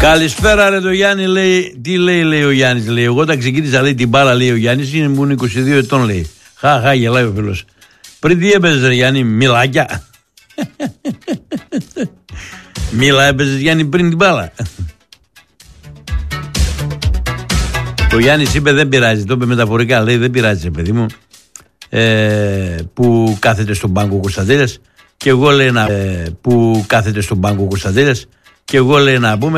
Καλησπέρα ρε το Γιάννη, λέει. Τι λέει ο Γιάννης, λέει. Εγώ όταν ξεκίνησα, λέει, την μπάλα, λέει ο Γιάννης, ήμουν 22 ετών, λέει. Χα, γελάει ο φίλος. Πριν τι έπαιζες ρε Γιάννη, μιλάκια. Μίλα έπαιζες Γιάννη πριν την μπάλα. Ο Γιάννης είπε δεν πειράζει, το είπε μεταφορικά, λέει δεν πειράζει παιδί μου, που κάθεται στον πάγκο Κωνσταντέλιας και εγώ λέει να, που κάθεται στον πάγκο Κωνσταντέλιας και εγώ λέει να πούμε